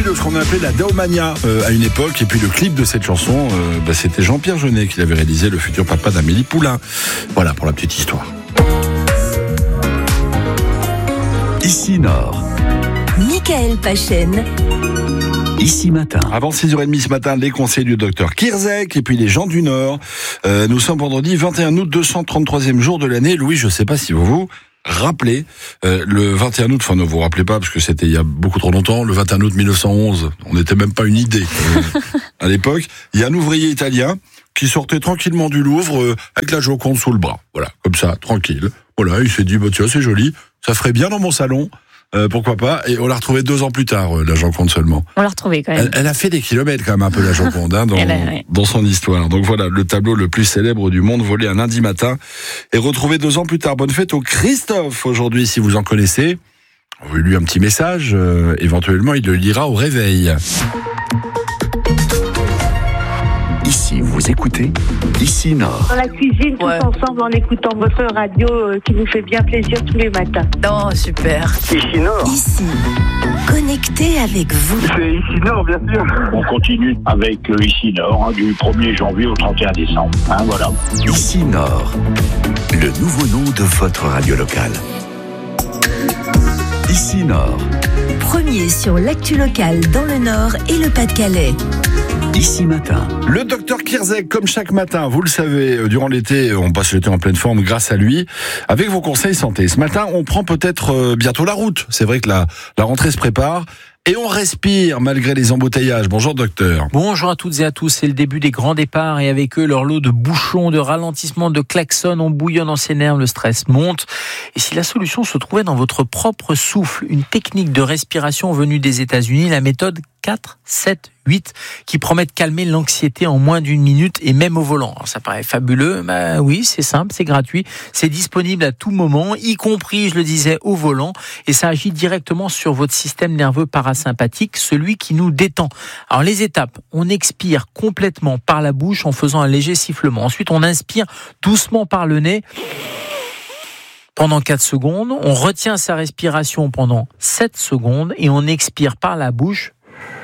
issu de ce qu'on appelait la Daomania à une époque. Et puis le clip de cette chanson, c'était Jean-Pierre Jeunet qui l'avait réalisé, le futur papa d'Amélie Poulain. Voilà pour la petite histoire. Ici Nord. Michael Pachen. Ici Matin. Avant 6h30 ce matin, les conseils du docteur Kirzek et puis les gens du Nord. Nous sommes vendredi 21 août, 233e jour de l'année. Louis, je ne sais pas si vous vous rappelez, le 21 août, enfin ne vous rappelez pas parce que c'était il y a beaucoup trop longtemps, le 21 août 1911, on n'était même pas une idée à l'époque. Il y a un ouvrier italien qui sortait tranquillement du Louvre avec la Joconde sous le bras. Voilà, comme ça, tranquille. Voilà, il s'est dit, tiens, c'est joli, ça ferait bien dans mon salon. Pourquoi pas, et on l'a retrouvée 2 ans plus tard, la Joconde seulement. On l'a retrouvée quand même. Elle a fait des kilomètres quand même un peu la Joconde dans son histoire. Donc voilà, le tableau le plus célèbre du monde, volé un lundi matin et retrouvé 2 ans plus tard. Bonne fête au Christophe aujourd'hui, si vous en connaissez. On lui un petit message, éventuellement il le lira au réveil. Ici, vous écoutez Ici Nord. Dans la cuisine, tous ensemble, en écoutant votre radio qui nous fait bien plaisir tous les matins. Oh, super. Ici Nord. Ici, connecté avec vous. C'est Ici Nord, bien sûr. On continue avec Ici Nord, du 1er janvier au 31 décembre. Voilà. Ici Nord, le nouveau nom de votre radio locale. Ici Nord. Premier sur l'actu locale dans le Nord et le Pas-de-Calais. Ici Matin. Le docteur Kirzek, comme chaque matin, vous le savez, durant l'été, on passe l'été en pleine forme grâce à lui, avec vos conseils santé. Ce matin, on prend peut-être bientôt la route. C'est vrai que la rentrée se prépare. Et on respire malgré les embouteillages. Bonjour docteur. Bonjour à toutes et à tous, c'est le début des grands départs et avec eux leur lot de bouchons, de ralentissements, de klaxons. On bouillonne en ses nerfs, le stress monte. Et si la solution se trouvait dans votre propre souffle, une technique de respiration venue des États-Unis, la méthode 4, 7, 8, qui promet de calmer l'anxiété en moins d'1 minute et même au volant. Alors ça paraît fabuleux, oui, c'est simple, c'est gratuit, c'est disponible à tout moment, y compris, je le disais, au volant, et ça agit directement sur votre système nerveux parasympathique, celui qui nous détend. Alors les étapes, on expire complètement par la bouche en faisant un léger sifflement. Ensuite, on inspire doucement par le nez pendant 4 secondes, on retient sa respiration pendant 7 secondes et on expire par la bouche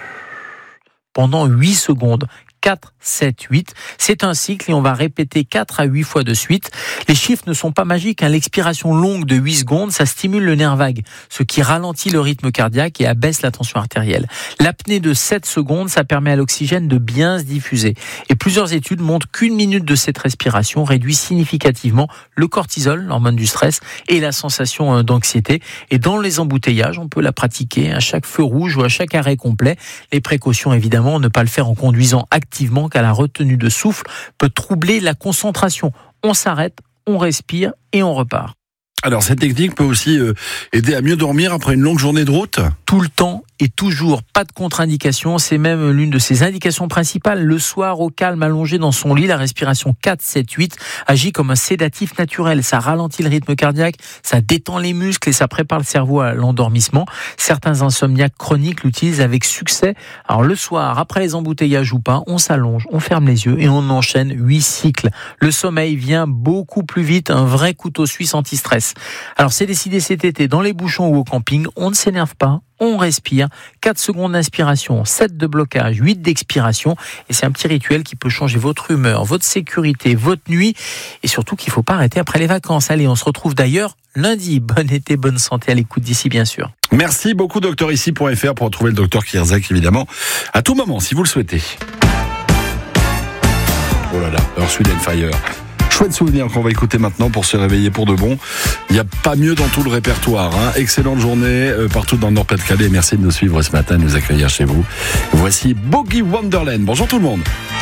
pendant 8 secondes. 4, 7, 8. C'est un cycle et on va répéter 4 à 8 fois de suite. Les chiffres ne sont pas magiques. L'expiration longue de 8 secondes, ça stimule le nerf vague, ce qui ralentit le rythme cardiaque et abaisse la tension artérielle. L'apnée de 7 secondes, ça permet à l'oxygène de bien se diffuser. Et plusieurs études montrent qu'1 minute de cette respiration réduit significativement le cortisol, l'hormone du stress, et la sensation d'anxiété. Et dans les embouteillages, on peut la pratiquer à chaque feu rouge ou à chaque arrêt complet. Les précautions, évidemment, ne pas le faire en conduisant activement, car la retenue de souffle peut troubler la concentration. On s'arrête, on respire et on repart. Alors cette technique peut aussi aider à mieux dormir après une longue journée de route ? Tout le temps et toujours, pas de contre-indication, c'est même l'une de ses indications principales. Le soir, au calme, allongé dans son lit, la respiration 4, 7, 8 agit comme un sédatif naturel. Ça ralentit le rythme cardiaque, ça détend les muscles et ça prépare le cerveau à l'endormissement. Certains insomniaques chroniques l'utilisent avec succès. Alors le soir, après les embouteillages ou pas, on s'allonge, on ferme les yeux et on enchaîne 8 cycles. Le sommeil vient beaucoup plus vite, un vrai couteau suisse anti-stress. Alors c'est décidé cet été, dans les bouchons ou au camping, on ne s'énerve pas. On respire, 4 secondes d'inspiration, 7 de blocage, 8 d'expiration. Et c'est un petit rituel qui peut changer votre humeur, votre sécurité, votre nuit. Et surtout qu'il ne faut pas arrêter après les vacances. Allez, on se retrouve d'ailleurs lundi. Bon été, bonne santé à l'écoute d'ici, bien sûr. Merci beaucoup, docteurici.fr, pour retrouver le docteur Kirzek, évidemment, à tout moment, si vous le souhaitez. Oh là là, Earth, Wind & Fire. Chouette souvenir qu'on va écouter maintenant pour se réveiller pour de bon. Il n'y a pas mieux dans tout le répertoire. Excellente journée partout dans le Nord-Pas-de-Calais. Merci de nous suivre ce matin, de nous accueillir chez vous. Voici Boogie Wonderland. Bonjour tout le monde.